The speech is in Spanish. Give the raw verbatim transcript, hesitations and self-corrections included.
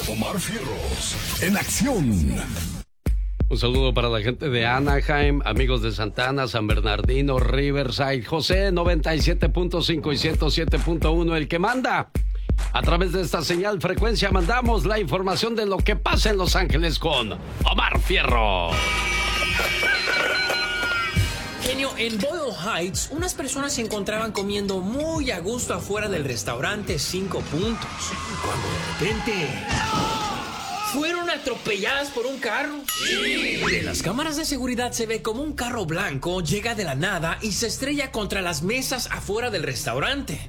Omar Fierros, en acción. Un saludo para la gente de Anaheim, amigos de Santana, San Bernardino, Riverside, José noventa y siete punto cinco y ciento siete punto uno, el que manda. A través de esta señal frecuencia mandamos la información de lo que pasa en Los Ángeles con Omar Fierro. Genio, en Boyle Heights, unas personas se encontraban comiendo muy a gusto afuera del restaurante Cinco Puntos, cuando de repente fueron atropelladas por un carro. Sí. En las cámaras de seguridad se ve como un carro blanco llega de la nada y se estrella contra las mesas afuera del restaurante.